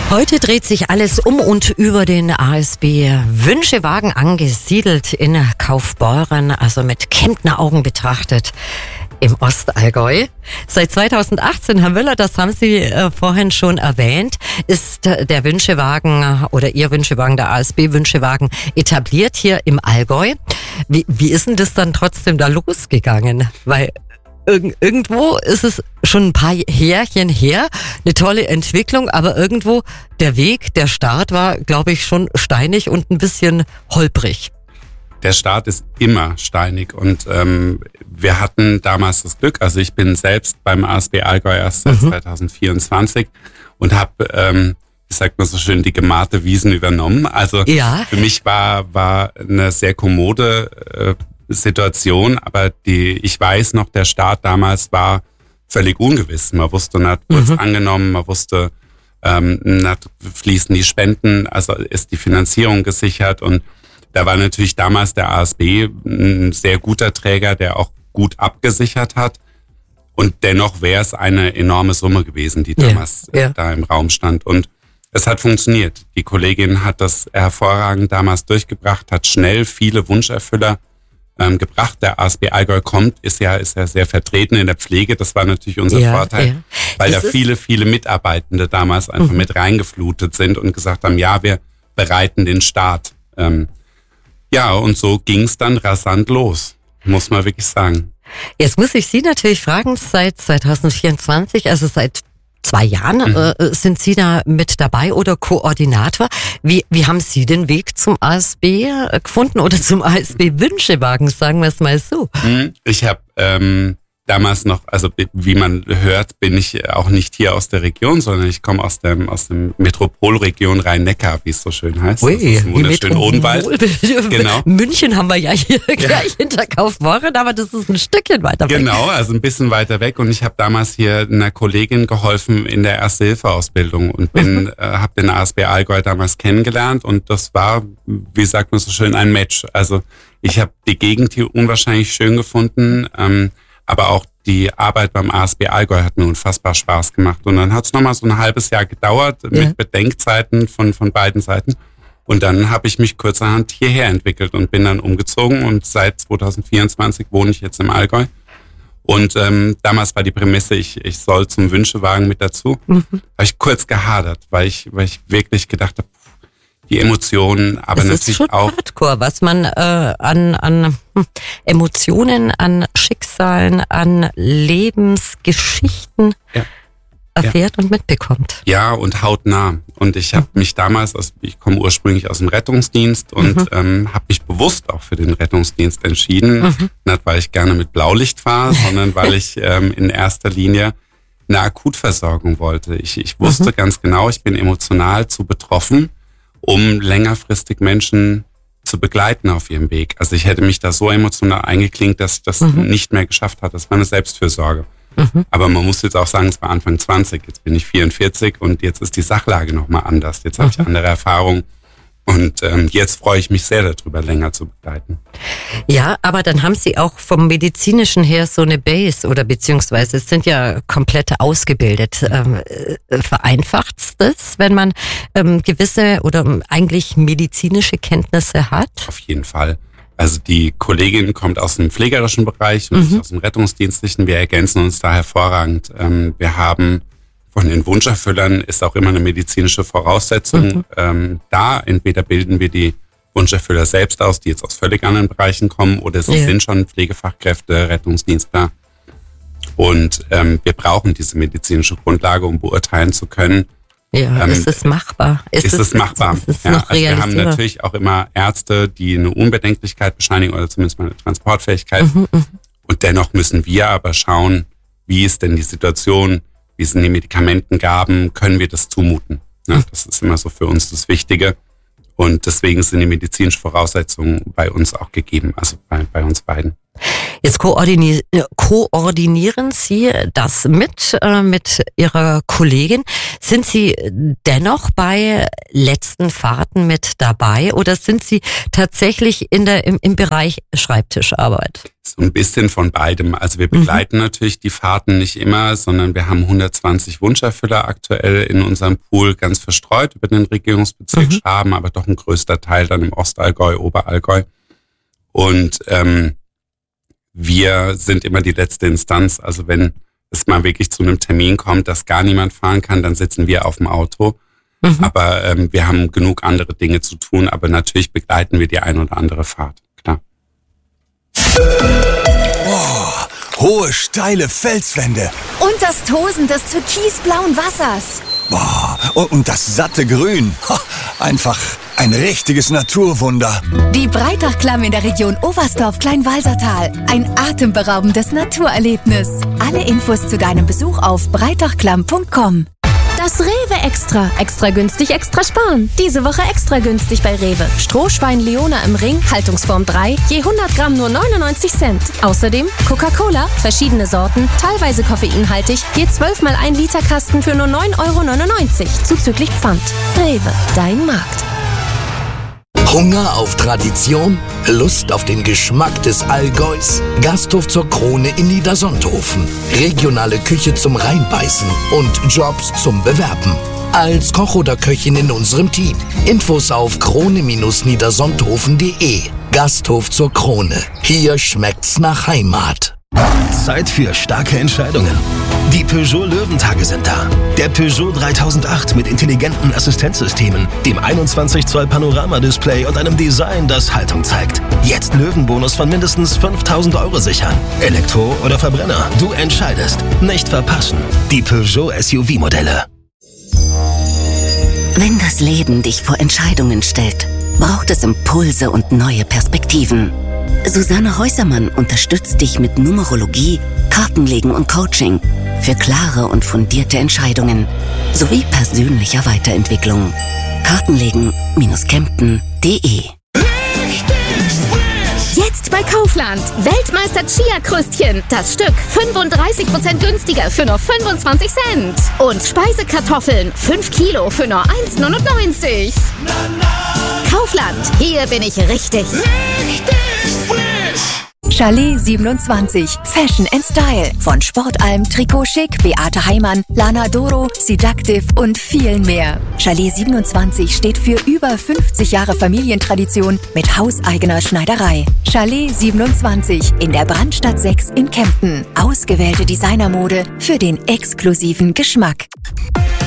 Heute dreht sich alles um und über den ASB Wünschewagen, angesiedelt in Kaufbeuren, also mit Kemptner-Augen betrachtet im Ostallgäu. Seit 2018, Herr Müller, das haben Sie vorhin schon erwähnt, ist der Wünschewagen oder Ihr Wünschewagen, der ASB Wünschewagen, etabliert hier im Allgäu. Wie ist denn das dann trotzdem da losgegangen? Weil irgendwo ist es schon ein paar Jährchen her, eine tolle Entwicklung, aber irgendwo der Weg, der Start war, glaube ich, schon steinig und ein bisschen holprig. Der Start ist immer steinig und wir hatten damals das Glück, also ich bin selbst beim ASB Allgäu erst seit 2024 und habe, ich sag mal so schön, die gemahrte Wiesen übernommen. Also für mich war eine sehr kommode Situation, aber ich weiß noch, der Start damals war völlig ungewiss. Man wusste nicht, wurde es angenommen, man wusste, nicht fließen die Spenden, also ist die Finanzierung gesichert, und da war natürlich damals der ASB ein sehr guter Träger, der auch gut abgesichert hat, und dennoch wäre es eine enorme Summe gewesen, die damals da im Raum stand, und es hat funktioniert. Die Kollegin hat das hervorragend damals durchgebracht, hat schnell viele Wunscherfüller gebracht. Der ASB Allgäu ist ja sehr vertreten in der Pflege. Das war natürlich unser Vorteil, weil da viele Mitarbeitende damals einfach mit reingeflutet sind und gesagt haben, ja, wir bereiten den Start. Und so ging es dann rasant los, muss man wirklich sagen. Jetzt muss ich Sie natürlich fragen, seit 2024, also seit 2 Jahren, sind Sie da mit dabei oder Koordinator. Wie haben Sie den Weg zum ASB gefunden oder zum ASB Wünschewagen, sagen wir es mal so? Ich habe damals noch, also wie man hört, bin ich auch nicht hier aus der Region, sondern ich komme aus dem Metropolregion Rhein-Neckar, wie es so schön heißt. Ui, das ist ein wunderschöner Odenwald. Genau. München haben wir ja hier gleich hinter Kaufbeuren, aber das ist ein Stückchen weiter weg. Genau, also ein bisschen weiter weg, und ich habe damals hier einer Kollegin geholfen in der Erste-Hilfe-Ausbildung und habe den ASB Allgäu damals kennengelernt, und das war, wie sagt man so schön, ein Match. Also ich habe die Gegend hier unwahrscheinlich schön gefunden, aber auch die Arbeit beim ASB Allgäu hat mir unfassbar Spaß gemacht. Und dann hat es nochmal so ein halbes Jahr gedauert mit Bedenkzeiten von beiden Seiten. Und dann habe ich mich kurzerhand hierher entwickelt und bin dann umgezogen. Und seit 2024 wohne ich jetzt im Allgäu. Und damals war die Prämisse, ich soll zum Wünschewagen mit dazu. Habe ich kurz gehadert, weil ich wirklich gedacht habe, die Emotionen, aber es natürlich ist schon auch Hardcore, was man an Emotionen, an Schicksalen, an Lebensgeschichten erfährt und mitbekommt. Ja, und hautnah. Und ich habe mich damals, ich komme ursprünglich aus dem Rettungsdienst und habe mich bewusst auch für den Rettungsdienst entschieden. Nicht, weil ich gerne mit Blaulicht fahre, sondern weil ich in erster Linie eine Akutversorgung wollte. Ich wusste ganz genau, ich bin emotional zu betroffen, um längerfristig Menschen zu begleiten auf ihrem Weg. Also ich hätte mich da so emotional eingeklinkt, dass ich das nicht mehr geschafft habe. Das war eine Selbstfürsorge. Aber man muss jetzt auch sagen, es war Anfang 20, jetzt bin ich 44 und jetzt ist die Sachlage nochmal anders. Jetzt habe ich andere Erfahrungen und jetzt freue ich mich sehr darüber, länger zu begleiten. Ja, aber dann haben Sie auch vom Medizinischen her so eine Base, oder beziehungsweise es sind ja komplett ausgebildet. Vereinfacht's das, wenn man gewisse oder eigentlich medizinische Kenntnisse hat? Auf jeden Fall. Also die Kollegin kommt aus dem pflegerischen Bereich und ich aus dem rettungsdienstlichen. Wir ergänzen uns da hervorragend. Wir haben von den Wunscherfüllern ist auch immer eine medizinische Voraussetzung da. Entweder bilden wir die Wunscherfüller selbst aus, die jetzt aus völlig anderen Bereichen kommen, oder sie sind schon Pflegefachkräfte, Rettungsdienstler. Und wir brauchen diese medizinische Grundlage, um beurteilen zu können. Ja, ist es machbar? Ist es machbar? Ist es noch wir haben natürlich auch immer Ärzte, die eine Unbedenklichkeit bescheinigen oder zumindest mal eine Transportfähigkeit. Und dennoch müssen wir aber schauen, wie ist denn die Situation, wie sind die Medikamentengaben, können wir das zumuten? Ja, das ist immer so für uns das Wichtige. Und deswegen sind die medizinischen Voraussetzungen bei uns auch gegeben, also bei uns beiden. Jetzt koordinieren Sie das mit Ihrer Kollegin. Sind Sie dennoch bei letzten Fahrten mit dabei oder sind Sie tatsächlich im Bereich Schreibtischarbeit? So ein bisschen von beidem. Also wir begleiten natürlich die Fahrten nicht immer, sondern wir haben 120 Wunscherfüller aktuell in unserem Pool, ganz verstreut über den Regierungsbezirk Schwaben, aber doch ein größter Teil dann im Ostallgäu, Oberallgäu. Und wir sind immer die letzte Instanz. Also wenn es mal wirklich zu einem Termin kommt, dass gar niemand fahren kann, dann sitzen wir auf dem Auto. Aber wir haben genug andere Dinge zu tun. Aber natürlich begleiten wir die ein oder andere Fahrt, klar. Oh, hohe, steile Felswände. Und das Tosen des türkisblauen Wassers. Boah, und das satte Grün. Einfach ein richtiges Naturwunder. Die Breitachklamm in der Region Oberstdorf-Kleinwalsertal. Ein atemberaubendes Naturerlebnis. Alle Infos zu deinem Besuch auf breitachklamm.com. Das Rewe Extra. Extra günstig, extra sparen. Diese Woche extra günstig bei Rewe. Strohschwein Leona im Ring, Haltungsform 3, je 100 Gramm nur 99 Cent. Außerdem Coca-Cola, verschiedene Sorten, teilweise koffeinhaltig, je 12 mal 1 Liter Kasten für nur 9,99 €, zuzüglich Pfand. Rewe, dein Markt. Hunger auf Tradition? Lust auf den Geschmack des Allgäus? Gasthof zur Krone in Niedersonthofen. Regionale Küche zum Reinbeißen und Jobs zum Bewerben. Als Koch oder Köchin in unserem Team. Infos auf krone-niedersonthofen.de. Gasthof zur Krone. Hier schmeckt's nach Heimat. Zeit für starke Entscheidungen. Die Peugeot Löwentage sind da. Der Peugeot 3008 mit intelligenten Assistenzsystemen, dem 21 Zoll Panoramadisplay und einem Design, das Haltung zeigt. Jetzt Löwenbonus von mindestens 5.000 € sichern. Elektro oder Verbrenner, du entscheidest. Nicht verpassen. Die Peugeot SUV-Modelle. Wenn das Leben dich vor Entscheidungen stellt, braucht es Impulse und neue Perspektiven. Susanne Häusermann unterstützt dich mit Numerologie, Kartenlegen und Coaching für klare und fundierte Entscheidungen sowie persönlicher Weiterentwicklung. Kartenlegen-Kempten.de. Jetzt bei Kaufland. Weltmeister Chia-Kröstchen. Das Stück 35% günstiger für nur 25 Cent. Und Speisekartoffeln 5 Kilo für nur 1,99 €. Kaufland. Hier bin ich richtig. Chalet 27. Fashion and Style. Von Sportalm, Trikot Chic, Beate Heimann, Lana Doro, Seductive und vielen mehr. Chalet 27 steht für über 50 Jahre Familientradition mit hauseigener Schneiderei. Chalet 27 in der Brandstadt 6 in Kempten. Ausgewählte Designermode für den exklusiven Geschmack.